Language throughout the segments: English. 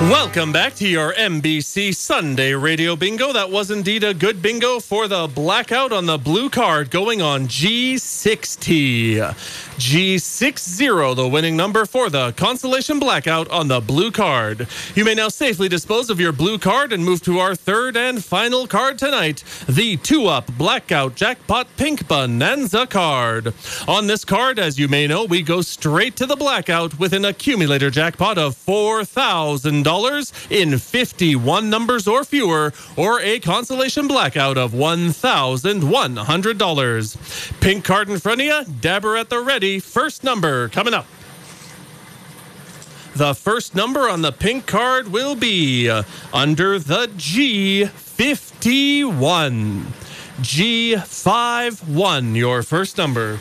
Welcome back to your NBC Sunday Radio Bingo. That was indeed a good bingo for the blackout on the blue card going on G60. G60, the winning number for the consolation blackout on the blue card. You may now safely dispose of your blue card and move to our third and final card tonight, the 2-up blackout jackpot pink bonanza card. On this card, as you may know, we go straight to the blackout with an accumulator jackpot of $4,000 in 51 numbers or fewer, or a consolation blackout of $1,100. Pink card in front of you, dabber at the ready. First number coming up. The first number on the pink card will be under the G51. G51, your first number.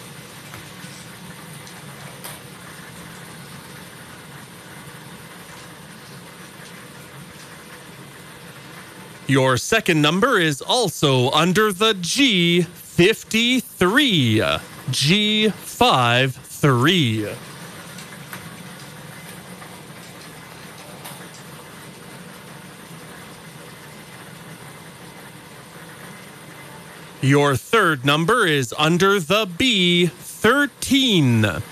Your second number is also under the G53. G53. Your third number is under the B13.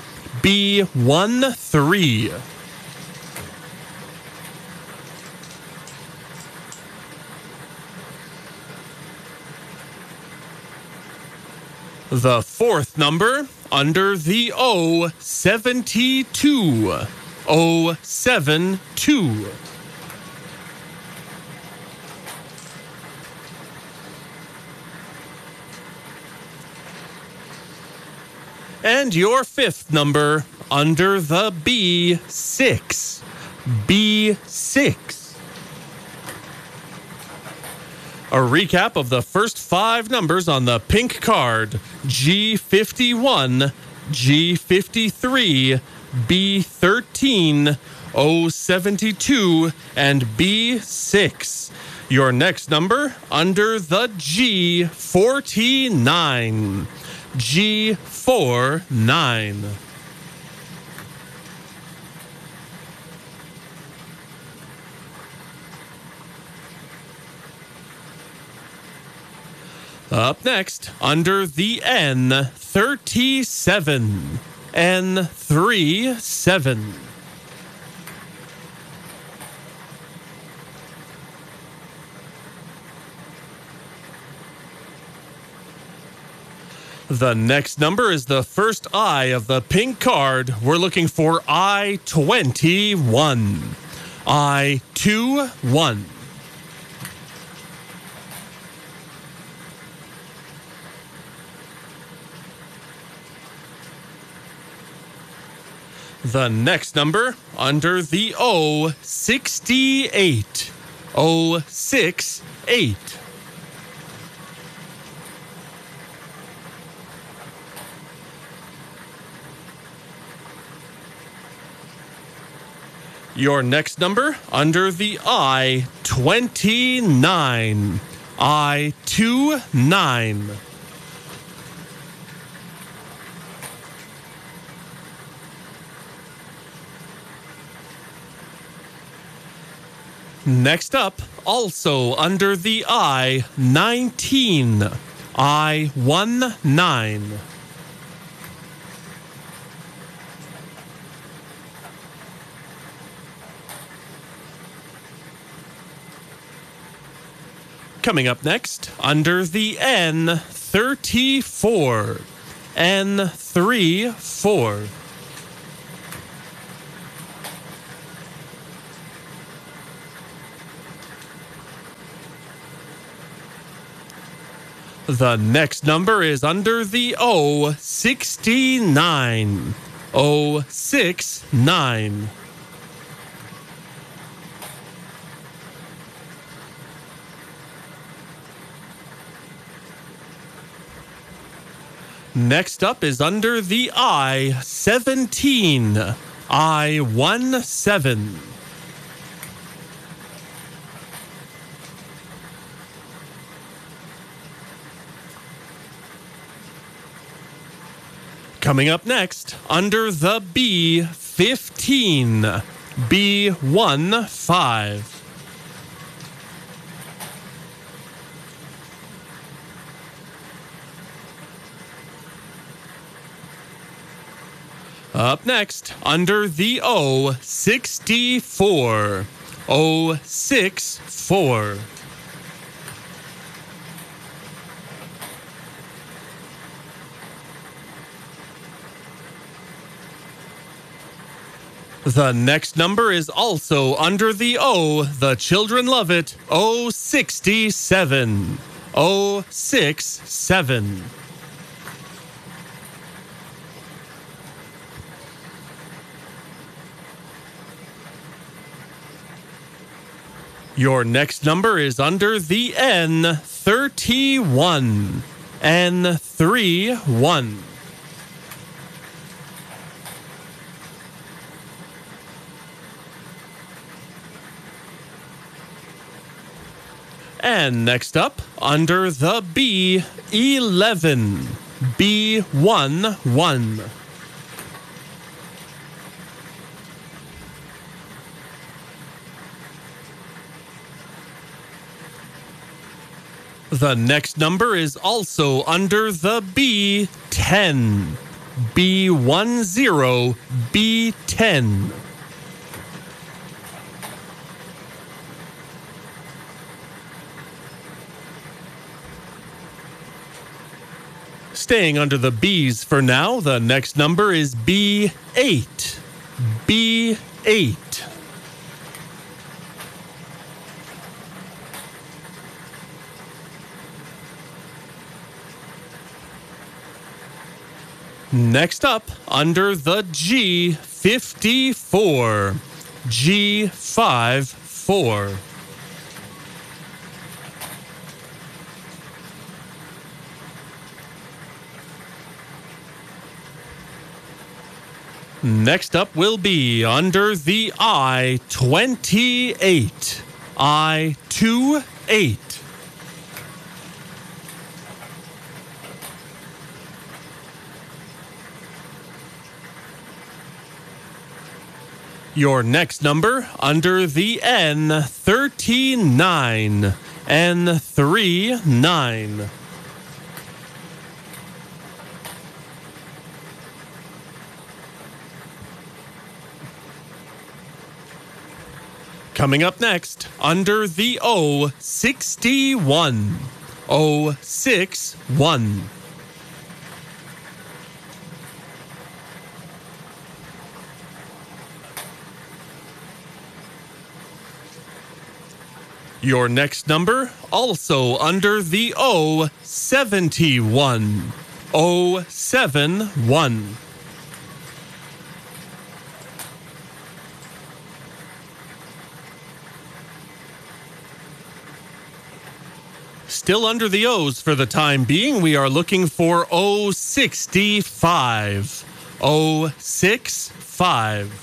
B13. The fourth number under the O72. O72. And your fifth number under the B6. B6. A recap of the first 5 numbers on the pink card: G51, G53, B13, O72, and B6. Your next number under the G49. G49. Up next, under the N37. N37. The next number is the first I of the pink card. We're looking for I21. I21. The next number under the O68. O68. Your next number under the I29. I29. Next up, also under the I19. I19. Coming up next, under the N34. N34. The next number is under the O69. O69. Next up is under the I17. I17. Coming up next, under the B15. B15. Up next, under the O, 64. 064. The next number is also under the O. The children love it. 067. 067. Your next number is under the N. 31. N31. And next up, under the B, 11. B11. The next number is also under the B, 10. B10, B10. Staying under the B's for now, the next number is B8. B8. Next up, under the G, 54. G54. Next up will be under the I, 28. I28. Your next number under the N, 39. N39. Coming up next, under the O, 61. 061. Your next number, also under the O, 71. 071. Still under the O's for the time being. We are looking for 065. 065.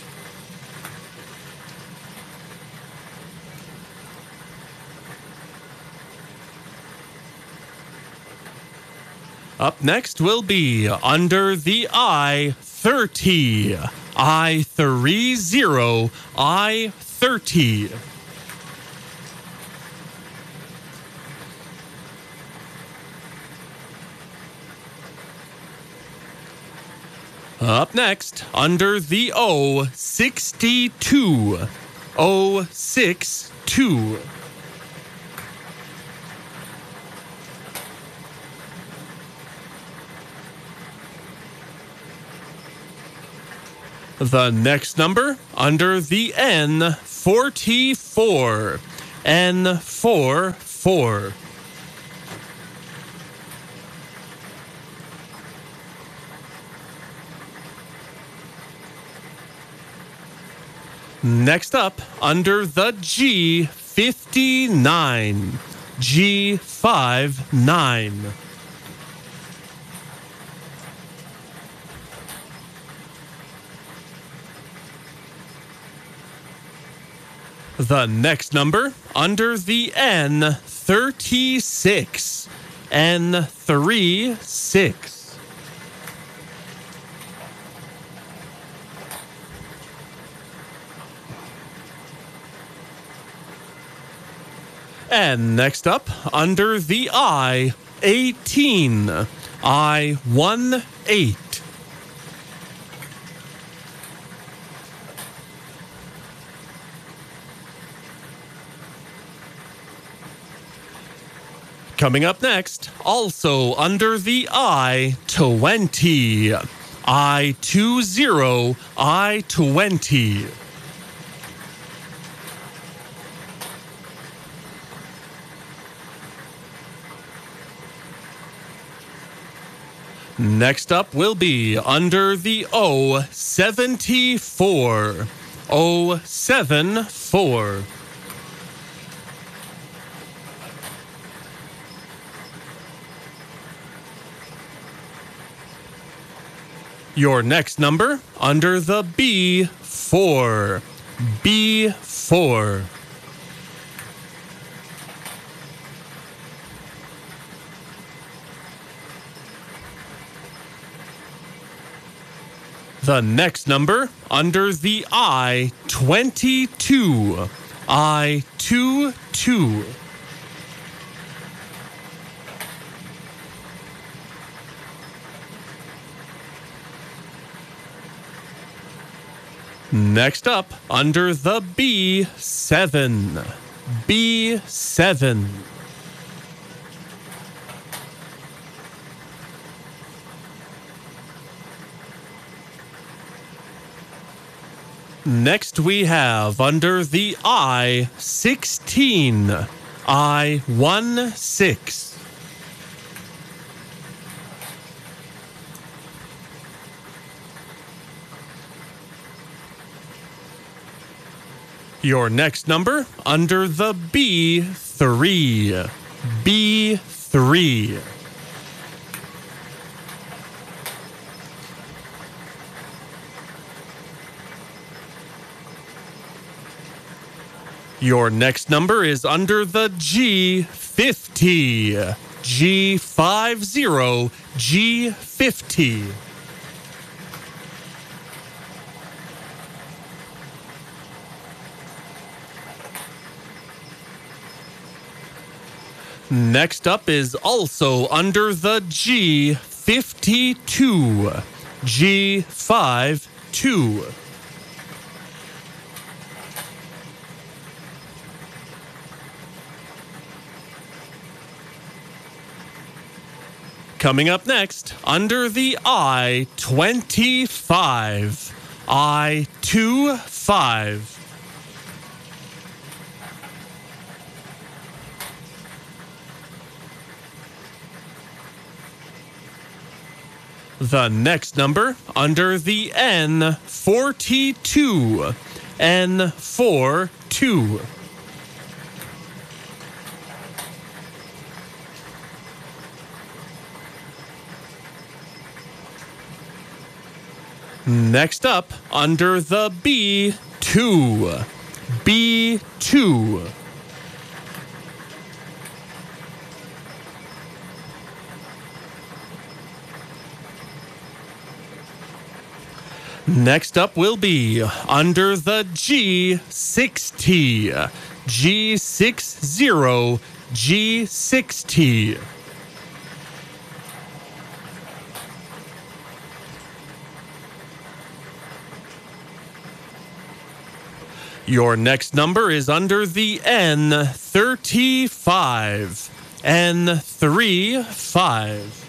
Up next will be under the I, 30. I30. I30. Up next, under the O, 62. 062. The next number, under the N, 44. N44. Next up, under the G, 59. G59. The next number, under the N, 36. N36. And next up, under the I-18, I-18. Coming up next, also under the I-20, I-20, I-20. Next up will be under the O-74, O-74. Your next number under the B4, B4. The next number under the I-22, I-22. Next up, under the B7, B7. Next we have under the I-16, I-16. Your next number under the B3, B3. Your next number is under the G50, G50, G50. Next up is also under the G52, G52. Coming up next, under the I-25, I-25. The next number under the N42, N42. Next up, under the B2, B2. Next up will be under the G60, G60, G60. Your next number is under the N35, N35.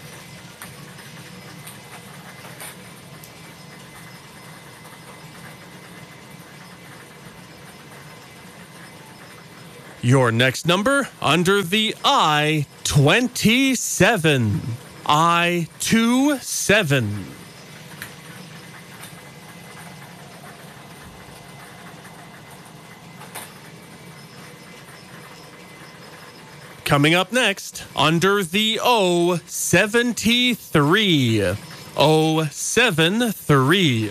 Your next number under the I-27, I-27. Coming up next, under the O-73, O-73.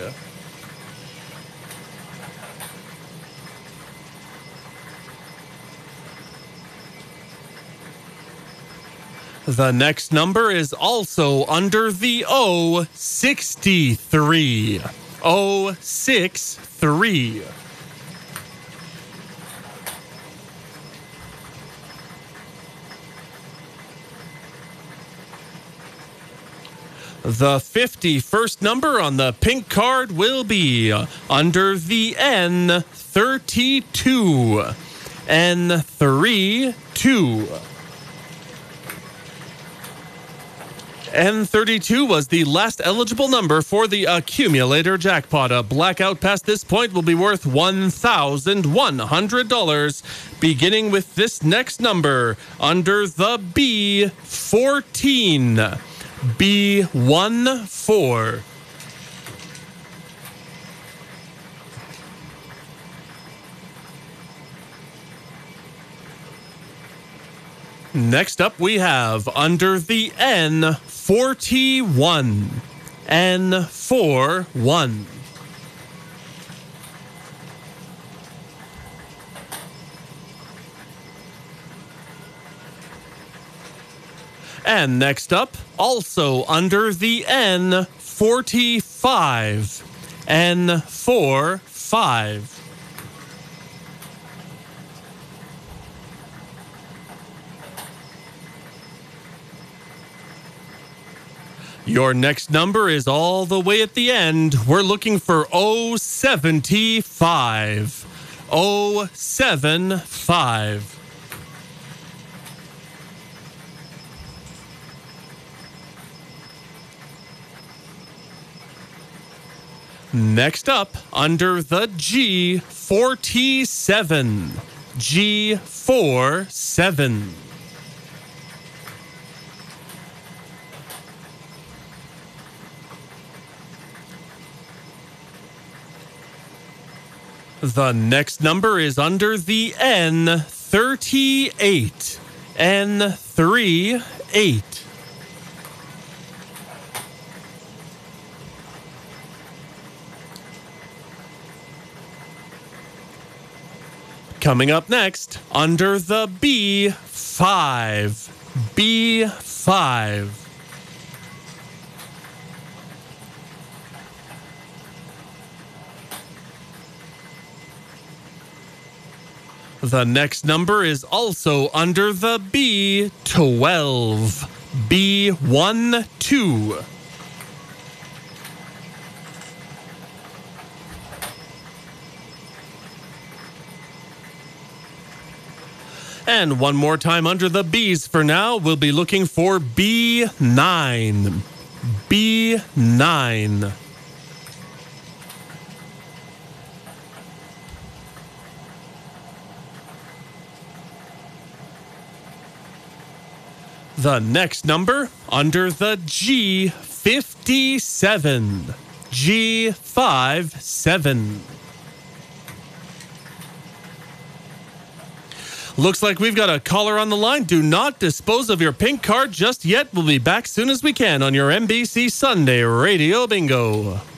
The next number is also under the O-63, O-63. The 51st number on the pink card will be under the N32. N32. N32 was the last eligible number for the accumulator jackpot. A blackout past this point will be worth $1,100. Beginning with this next number under the B14. B14. Next up, we have under the N41. N41. And next up, also under the N45. N45. Your next number is all the way at the end. We're looking for 075. 075. Next up, under the G47. G47. The next number is under the N38. N38. Coming up next, under the B5. B5. The next number is also under the B12. B12. And one more time under the B's for now, we'll be looking for B9. B9. The next number under the G57. G57. Looks like we've got a caller on the line. Do not dispose of your pink card just yet. We'll be back soon as we can on your NBC Sunday Radio Bingo.